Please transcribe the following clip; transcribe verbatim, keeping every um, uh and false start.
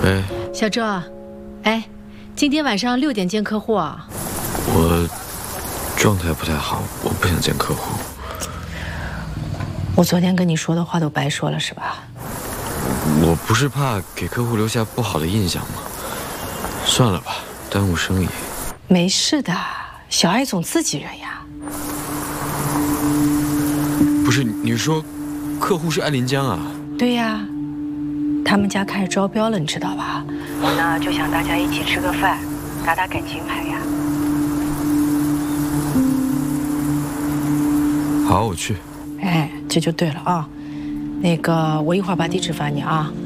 喂， 小周，哎，今天晚上六点见客户啊。 我状态不太好，我不想见客户。 我昨天跟你说的话都白说了是吧？ 我不是怕给客户留下不好的印象吗？算了吧，耽误生意。 没事的，小艾总自己人呀。 不是，你说客户是安临江啊？ 对呀，他们家开始招标了，你知道吧？我呢就想大家一起吃个饭，打打感情牌呀。 好，我去。 哎，这就对了啊。那个，我一会儿把地址发你啊。